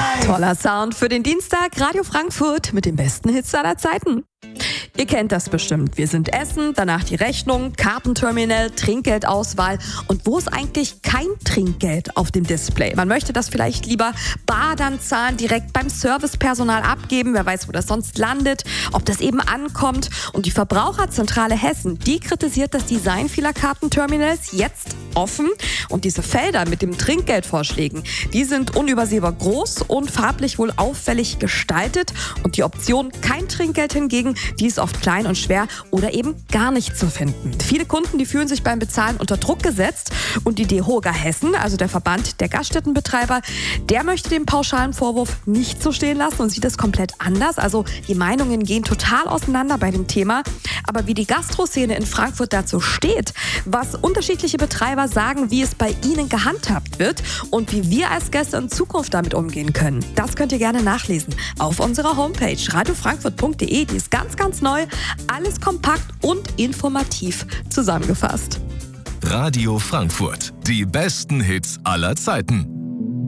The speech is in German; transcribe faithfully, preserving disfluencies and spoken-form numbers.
Toller Sound für den Dienstag, Radio Frankfurt mit den besten Hits aller Zeiten. Ihr kennt das bestimmt. Wir sind Essen, danach die Rechnung, Kartenterminal, Trinkgeldauswahl. Und wo ist eigentlich kein Trinkgeld auf dem Display? Man möchte das vielleicht lieber bar dann zahlen, direkt beim Servicepersonal abgeben. Wer weiß, wo das sonst landet, ob das eben ankommt. Und die Verbraucherzentrale Hessen, die kritisiert das Design vieler Kartenterminals jetzt offen. Und diese Felder mit den Trinkgeldvorschlägen, die sind unübersehbar groß und farblich wohl auffällig gestaltet. Und die Option kein Trinkgeld hingegen, die ist oft klein und schwer oder eben gar nicht zu finden. Viele Kunden, die fühlen sich beim Bezahlen unter Druck gesetzt. Und die DEHOGA Hessen, also der Verband der Gaststättenbetreiber, der möchte den pauschalen Vorwurf nicht so stehen lassen und sieht es komplett anders. Also die Meinungen gehen total auseinander bei dem Thema. Aber wie die Gastroszene in Frankfurt dazu steht, was unterschiedliche Betreiber sagen, wie es bei ihnen gehandhabt wird und wie wir als Gäste in Zukunft damit umgehen können, das könnt ihr gerne nachlesen auf unserer Homepage radio frankfurt punkt de. Die ist ganz, ganz neu, alles kompakt und informativ zusammengefasst. Radio Frankfurt, die besten Hits aller Zeiten.